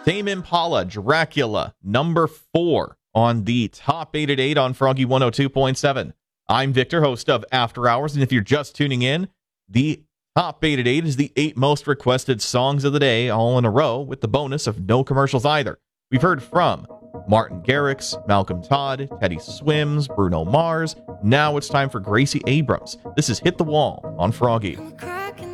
Tame Impala, Dracula, number 4 on the top 8 at 8 on Froggy 102.7. I'm Victor, host of After Hours, and if you're just tuning in, the top 8 at 8 is the 8 most requested songs of the day, all in a row, with the bonus of no commercials either. We've heard from Martin Garrix, Malcolm Todd, Teddy Swims, Bruno Mars. Now it's time for Gracie Abrams. This is Hit the Wall on Froggy.